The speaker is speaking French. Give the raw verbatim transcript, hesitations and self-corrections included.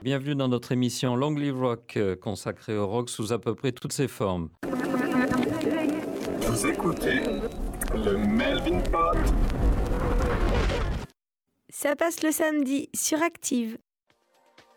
Bienvenue dans notre émission Long Live Rock, euh, consacrée au rock sous à peu près toutes ses formes. Vous écoutez le Melvin Pod. Ça passe le samedi sur Active.